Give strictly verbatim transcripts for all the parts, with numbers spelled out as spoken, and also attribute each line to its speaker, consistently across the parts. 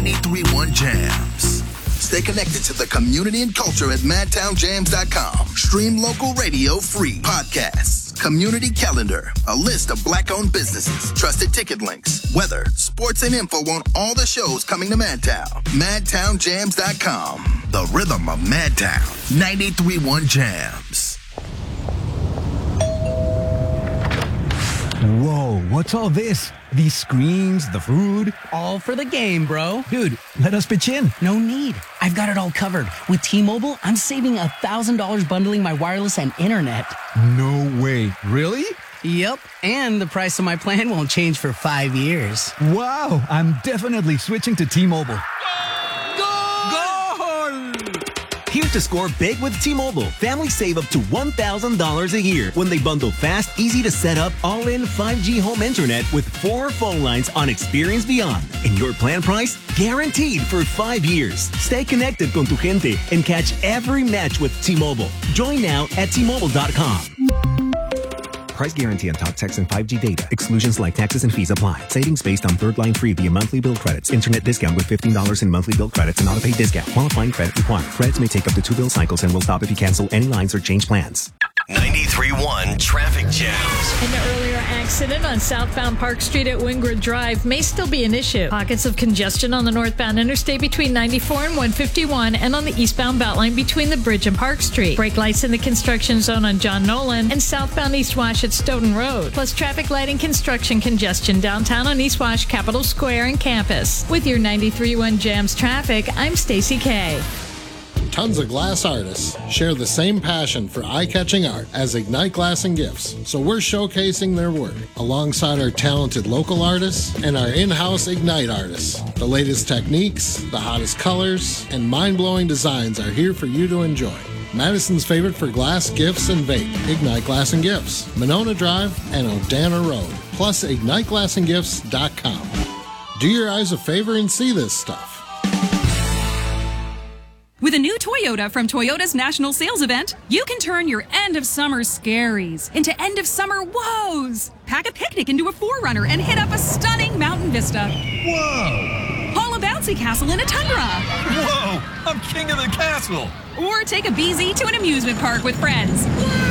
Speaker 1: ninety-three point one Jams. Stay connected to the community and culture at madtown jams dot com. Stream local radio free. Podcasts, community calendar, a list of black-owned businesses, trusted ticket links, weather, sports, and info on all the shows coming to Madtown. madtown jams dot com. The rhythm of Madtown. ninety-three point one Jams.
Speaker 2: Whoa, what's all this? These screens, the food?
Speaker 3: All for the game, bro.
Speaker 2: Dude, let us pitch in.
Speaker 3: No need. I've got it all covered. With T-Mobile, I'm saving one thousand dollars bundling my wireless and internet.
Speaker 2: No way. Really?
Speaker 3: Yep. And the price of my plan won't change for five years.
Speaker 2: Wow, I'm definitely switching to T-Mobile.
Speaker 4: Here to score big with T-Mobile. Families save up to one thousand dollars a year when they bundle fast, easy to set up, all-in five G home internet with four phone lines on Experience Beyond. And your plan price? Guaranteed for five years. Stay connected con tu gente and catch every match with T-Mobile. Join now at T Mobile dot com. Price guarantee on talk, text, and five G data. Exclusions like taxes and fees apply. Savings based on third line free via monthly bill credits. Internet discount with fifteen dollars in monthly bill credits and auto-pay discount. Qualifying credit required. Credits may take up to two bill cycles and will stop if you cancel any lines or change plans.
Speaker 5: ninety-three point one Traffic Jams.
Speaker 6: An earlier accident on southbound Park Street at Wingwood Drive may still be an issue. Pockets of congestion on the northbound interstate between ninety-four and one fifty-one and on the eastbound Beltline between the bridge and Park Street. Brake lights in the construction zone on John Nolan and southbound East Wash at Stoughton Road. Plus traffic lighting construction congestion downtown on East Wash, Capitol Square, and Campus. With your ninety-three point one Jams traffic, I'm Stacey K.
Speaker 7: Tons of glass artists share the same passion for eye-catching art as Ignite Glass and Gifts, so we're showcasing their work alongside our talented local artists and our in-house Ignite artists. The latest techniques, the hottest colors, and mind-blowing designs are here for you to enjoy. Madison's favorite for glass, gifts, and vape, Ignite Glass and Gifts, Monona Drive and Odana Road, plus ignite glass and gifts dot com. Do your eyes a favor and see this stuff.
Speaker 8: With a new Toyota from Toyota's National Sales Event, you can turn your end-of-summer scaries into end-of-summer woes. Pack a picnic into a four runner and hit up a stunning mountain vista.
Speaker 9: Whoa!
Speaker 8: Haul a bouncy castle in a tundra.
Speaker 9: Whoa! I'm king of the castle.
Speaker 8: Or take a B Z to an amusement park with friends.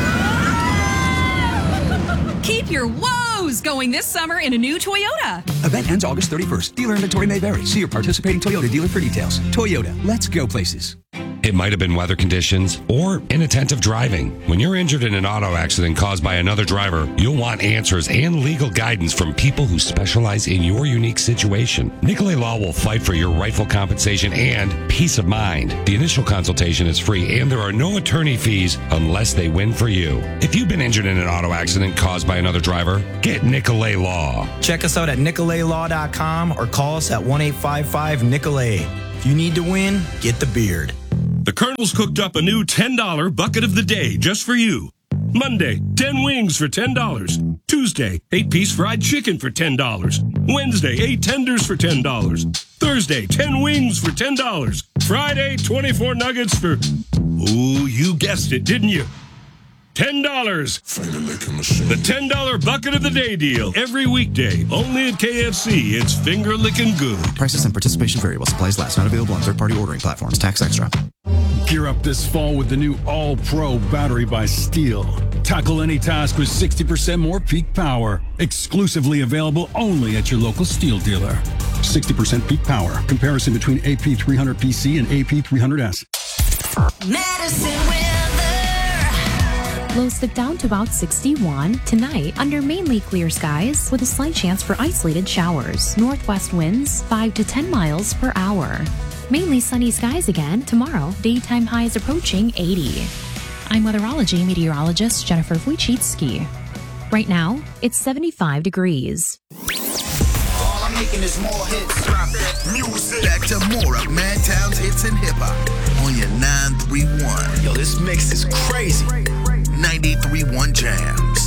Speaker 8: Keep your woes going this summer in a new Toyota.
Speaker 10: Event ends August thirty-first. Dealer inventory may vary. See your participating Toyota dealer for details. Toyota, let's go places.
Speaker 11: It might have been weather conditions or inattentive driving. When you're injured in an auto accident caused by another driver, you'll want answers and legal guidance from people who specialize in your unique situation. Nicolay Law will fight for your rightful compensation and peace of mind. The initial consultation is free and there are no attorney fees unless they win for you. If you've been injured in an auto accident caused by another driver, get Nicolay Law.
Speaker 12: Check us out at nicolay law dot com or call us at one eight five five Nicolay. If you need to win, get the beard.
Speaker 13: The Colonel's cooked up a new ten dollar bucket of the day just for you. Monday, ten wings for ten dollars. Tuesday, eight piece fried chicken for ten dollars. Wednesday, eight tenders for ten dollars. Thursday, ten wings for ten dollars. Friday, twenty-four nuggets for, ooh, you guessed it, didn't you? ten dollars. The ten dollar bucket of the day deal. Every weekday. Only at K F C. It's finger licking good.
Speaker 14: Prices and participation vary while supplies last. Not available on third-party ordering platforms. Tax extra.
Speaker 15: Gear up this fall with the new All-Pro battery by Steel. Tackle any task with sixty percent more peak power. Exclusively available only at your local Steel dealer. sixty percent peak power. Comparison between A P three hundred P C and A P three hundred S.
Speaker 16: Madison weather. Lows slip down to about sixty-one. Tonight, under mainly clear skies with a slight chance for isolated showers. Northwest winds five to ten miles per hour. Mainly sunny skies again tomorrow. Daytime highs approaching eighty. I'm weatherology meteorologist Jennifer Wojcicki. Right now, it's seventy-five degrees.
Speaker 1: All I'm making is more hits. Drop that music. Back to more of Madtown's hits and hip hop on your nine three one.
Speaker 12: Yo, this mix is crazy.
Speaker 1: ninety-three point one Jams.